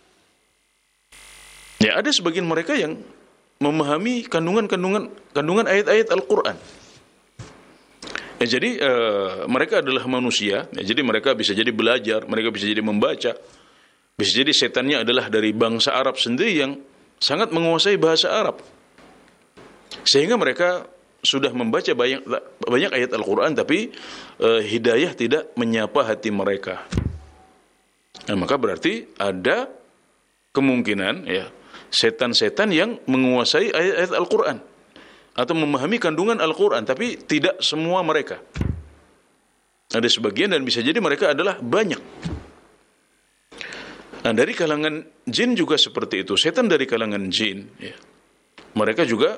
Speaker 1: ya, ada sebagian mereka yang memahami kandungan-kandungan kandungan ayat-ayat Al-Quran. Ya, jadi uh, mereka adalah manusia, ya, jadi mereka bisa jadi belajar, mereka bisa jadi membaca, bisa jadi setannya adalah dari bangsa Arab sendiri yang sangat menguasai bahasa Arab, sehingga mereka sudah membaca banyak banyak ayat Al-Quran, tapi uh, hidayah tidak menyapa hati mereka. Nah, maka berarti ada kemungkinan, ya, setan-setan yang menguasai ayat-ayat Al-Quran atau memahami kandungan Al-Quran, tapi tidak semua mereka. Ada sebagian dan bisa jadi mereka adalah banyak. Nah, dari kalangan jin juga seperti itu. Setan dari kalangan jin, ya. Mereka juga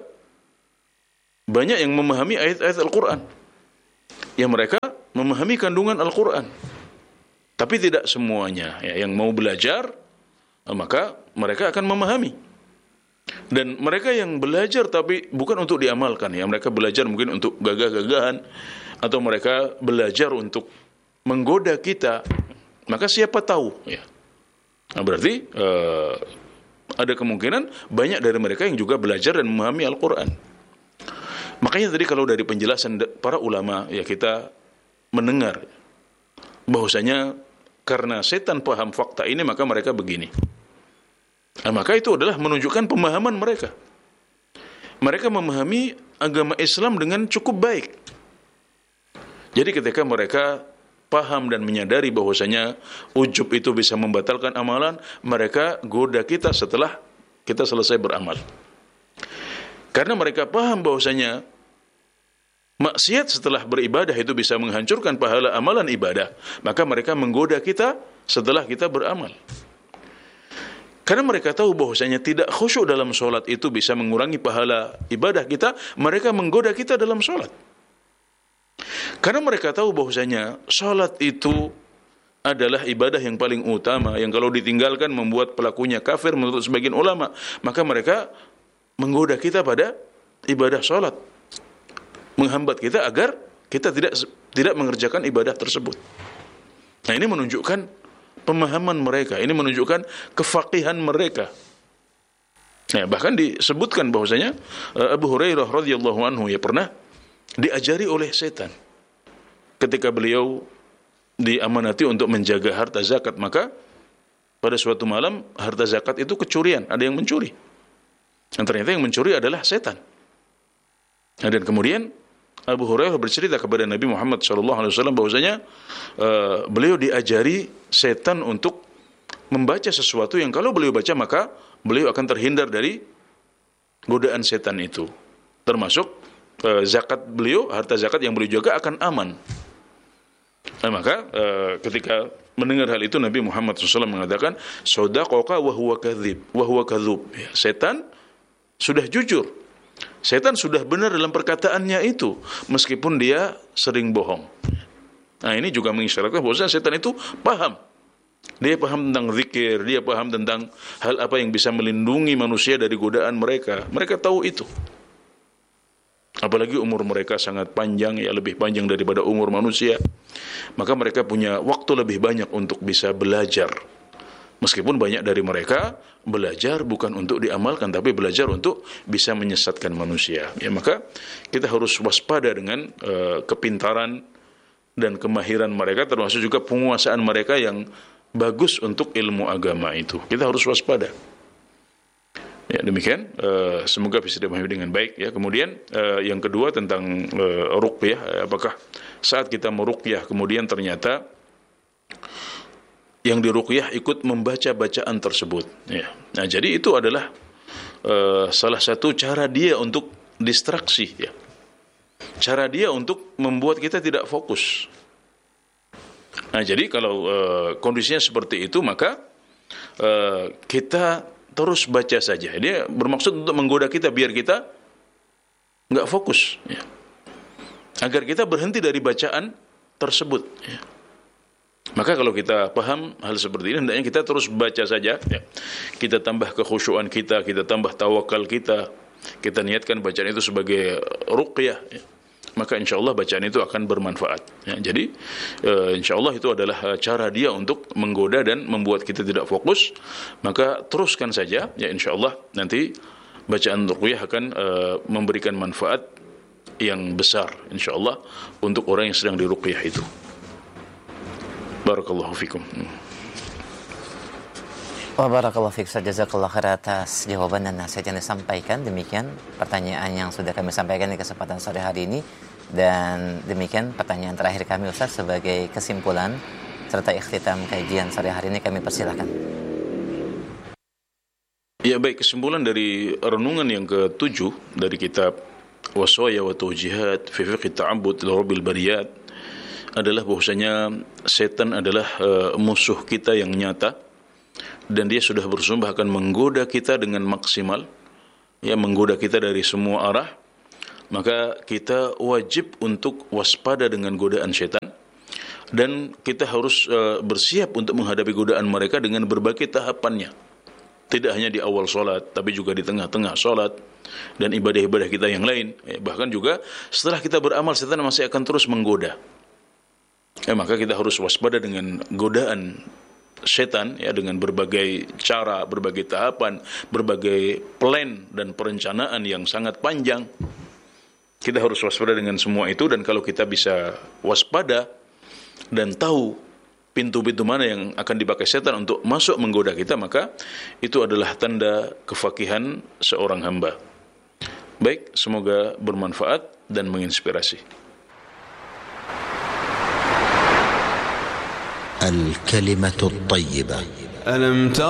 Speaker 1: banyak yang memahami ayat-ayat Al-Quran. Ya, mereka memahami kandungan Al-Quran. Tapi tidak semuanya. Ya, yang mau belajar, maka mereka akan memahami. Dan mereka yang belajar tapi bukan untuk diamalkan, ya, mereka belajar mungkin untuk gagah-gagahan, atau mereka belajar untuk menggoda kita, maka siapa tahu, ya. Nah, berarti uh, ada kemungkinan banyak dari mereka yang juga belajar dan memahami Al-Quran. Makanya tadi kalau dari penjelasan para ulama, ya, kita mendengar bahwasanya karena setan paham fakta ini, maka mereka begini. Nah, maka itu adalah menunjukkan pemahaman mereka. Mereka memahami agama Islam dengan cukup baik. Jadi ketika mereka paham dan menyadari bahwasanya ujub itu bisa membatalkan amalan, mereka goda kita setelah kita selesai beramal. Karena mereka paham bahwasanya maksiat setelah beribadah itu bisa menghancurkan pahala amalan ibadah, maka mereka menggoda kita setelah kita beramal. Karena mereka tahu bahwasanya tidak khusyuk dalam sholat itu bisa mengurangi pahala ibadah kita, mereka menggoda kita dalam sholat. Karena mereka tahu bahwasanya sholat itu adalah ibadah yang paling utama, yang kalau ditinggalkan membuat pelakunya kafir menurut sebagian ulama, maka mereka menggoda kita pada ibadah sholat, menghambat kita agar kita tidak tidak mengerjakan ibadah tersebut. Nah, ini menunjukkan pemahaman mereka, ini menunjukkan kefaqihan mereka. Nah, bahkan disebutkan bahwasanya Abu Hurairah radhiyallahu anhu ya pernah diajari oleh setan ketika beliau diamanati untuk menjaga harta zakat. Maka pada suatu malam harta zakat itu kecurian, ada yang mencuri. Dan ternyata yang mencuri adalah setan. Nah, dan kemudian Abu Hurairah bercerita kepada Nabi Muhammad shallallahu alaihi wasallam bahwasanya uh, beliau diajari setan untuk membaca sesuatu yang kalau beliau baca maka beliau akan terhindar dari godaan setan itu. Termasuk uh, zakat beliau, harta zakat yang beliau jaga akan aman. Nah, maka uh, ketika mendengar hal itu Nabi Muhammad shallallahu alaihi wasallam mengatakan, "Shadaqaka wa huwa kadzib, wa huwa kadzub." Ya, setan sudah jujur. Setan sudah benar dalam perkataannya itu, meskipun dia sering bohong. Nah, ini juga mengisyaratkan bahwa setan itu paham. Dia paham tentang zikir, dia paham tentang hal apa yang bisa melindungi manusia dari godaan mereka. Mereka tahu itu. Apalagi umur mereka sangat panjang, ya lebih panjang daripada umur manusia. Maka mereka punya waktu lebih banyak untuk bisa belajar. Meskipun banyak dari mereka belajar bukan untuk diamalkan, tapi belajar untuk bisa menyesatkan manusia. Ya, maka kita harus waspada dengan uh, kepintaran dan kemahiran mereka, termasuk juga penguasaan mereka yang bagus untuk ilmu agama itu. Kita harus waspada. Ya, demikian. Uh, semoga bisa dipahami dengan baik. Ya, kemudian uh, yang kedua tentang uh, ruqyah. Apakah saat kita meruqyah kemudian ternyata yang diruqyah ikut membaca bacaan tersebut, ya. Nah, jadi itu adalah uh, salah satu cara dia untuk distraksi, ya. Cara dia untuk membuat kita tidak fokus. Nah, jadi kalau uh, kondisinya seperti itu, maka uh, kita terus baca saja. Dia bermaksud untuk menggoda kita biar kita nggak fokus, ya. Agar kita berhenti dari bacaan tersebut, ya. Maka kalau kita paham hal seperti ini, hendaknya kita terus baca saja, ya. Kita tambah kekhusyuan kita, kita tambah tawakal kita, kita niatkan bacaan itu sebagai ruqyah, ya. Maka insya Allah bacaan itu akan bermanfaat, ya. Jadi uh, insya Allah itu adalah cara dia untuk menggoda dan membuat kita tidak fokus. Maka teruskan saja, ya, insya Allah nanti bacaan ruqyah akan uh, memberikan manfaat yang besar insya Allah untuk orang yang sedang diruqyah itu. Barakallahu fikum.
Speaker 2: Wa barakallahu fik, jazakallahu khair atas jawaban dan nasihat yang disampaikan. Demikian pertanyaan yang sudah kami sampaikan di kesempatan sore hari ini, dan demikian pertanyaan terakhir kami Ustaz sebagai kesimpulan serta ikhtitam kajian sore hari ini, kami persilakan.
Speaker 1: Ya, baik, kesimpulan dari renungan yang ketujuh dari kitab Wasaya wa Tawjihat fi Fiqh Ta'abbud li Rabbil Bariyat adalah bahwasanya setan adalah uh, musuh kita yang nyata, dan dia sudah bersumpah akan menggoda kita dengan maksimal, ya, menggoda kita dari semua arah, maka kita wajib untuk waspada dengan godaan syaitan, dan kita harus uh, bersiap untuk menghadapi godaan mereka dengan berbagai tahapannya. Tidak hanya di awal sholat, tapi juga di tengah-tengah sholat dan ibadah-ibadah kita yang lain. Ya, bahkan juga setelah kita beramal, setan masih akan terus menggoda. Ya, maka kita harus waspada dengan godaan setan, ya, dengan berbagai cara, berbagai tahapan, berbagai plan dan perencanaan yang sangat panjang. Kita harus waspada dengan semua itu, dan kalau kita bisa waspada dan tahu pintu-pintu mana yang akan dipakai setan untuk masuk menggoda kita, maka itu adalah tanda kefakihan seorang hamba. Baik, semoga bermanfaat dan menginspirasi.
Speaker 4: Al-kalimatu at-thayyibah. Alam